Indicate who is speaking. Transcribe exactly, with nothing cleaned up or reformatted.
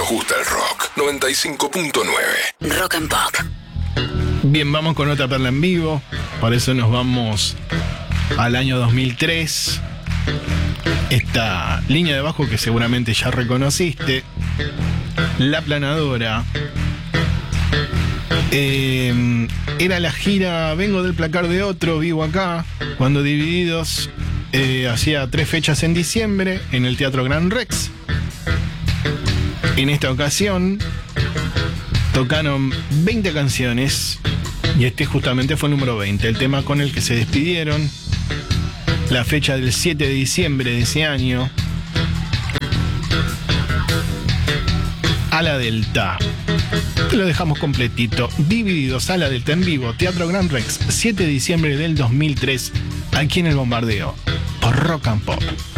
Speaker 1: nos gusta el rock. noventa y cinco punto nueve.
Speaker 2: Rock and Pop.
Speaker 3: Bien, vamos con otra perla en vivo. Por eso nos vamos al año dos mil tres. Esta línea de bajo que seguramente ya reconociste, La Planadora. Eh, era la gira Vengo del placar de otro, vivo acá, cuando Divididos eh, hacía tres fechas en diciembre en el Teatro Gran Rex. En esta ocasión tocaron veinte canciones y este justamente fue el número veinte, el tema con el que se despidieron. La fecha del siete de diciembre de ese año. A la Delta. Te lo dejamos completito. Divididos, a la Delta en vivo, Teatro Gran Rex, siete de diciembre del dos mil tres, aquí en El Bombardeo, por Rock and Pop.